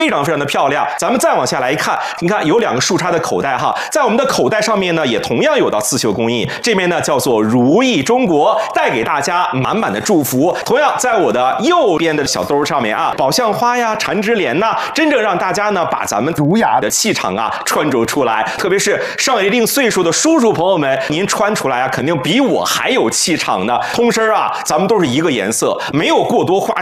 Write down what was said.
非常非常的漂亮。咱们再往下来一看，你看有2个竖插的口袋哈，在我们的口袋上面呢，也同样有道刺绣工艺，这边呢叫做如意中国，带给大家满满的祝福。同样，在我的右边的小兜上面啊，宝相花呀、缠枝莲呐，真正让大家呢把咱们儒雅的气场啊穿着出来。特别是上了一定岁数的叔叔朋友们，您穿出来啊，肯定比我还有气场呢。通身啊，咱们都是一个颜色，没有过多花